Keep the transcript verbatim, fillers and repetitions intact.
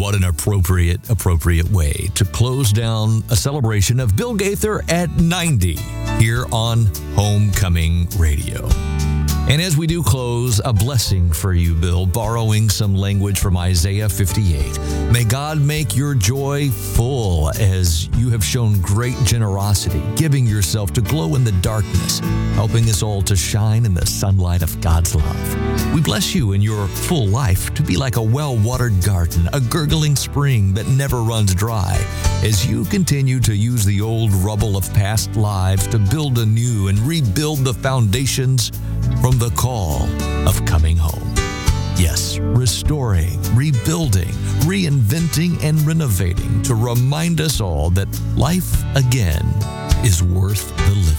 what an appropriate, appropriate way to close down a celebration of Bill Gaither at ninety here on Homecoming Radio. And as we do close, a blessing for you, Bill, borrowing some language from Isaiah fifty-eight. May God make your joy full as you have shown great generosity, giving yourself to glow in the darkness, helping us all to shine in the sunlight of God's love. We bless you in your full life to be like a well-watered garden, a gurgling spring that never runs dry, as you continue to use the old rubble of past lives to build anew and rebuild the foundations from the call of coming home. Yes, restoring, rebuilding, reinventing, and renovating to remind us all that life again is worth the living.